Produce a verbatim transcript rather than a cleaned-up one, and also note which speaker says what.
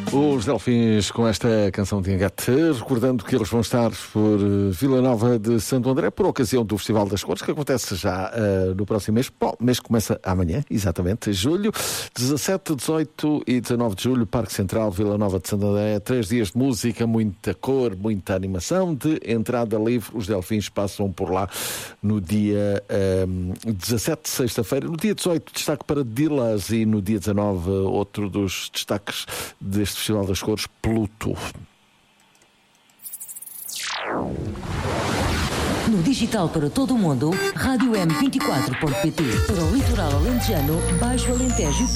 Speaker 1: Os Delfins com esta canção de engate, recordando que eles vão estar por Vila Nova de Santo André por ocasião do Festival das Cores, que acontece já uh, no próximo mês. Bom, o mês começa amanhã, exatamente, julho, dezassete, dezoito e dezanove de julho, Parque Central, Vila Nova de Santo André. Três dias de música, muita cor, muita animação, de entrada livre. Os Delfins passam por lá no dia um, dezassete, sexta-feira. No dia dezoito, destaque para Dilas, e no dia dezanove, outro dos destaques deste Festival das Cores, Pluto.
Speaker 2: No digital para todo o mundo, rádio m vinte e quatro ponto pt. Para o litoral alentejano, Baixo Alentejo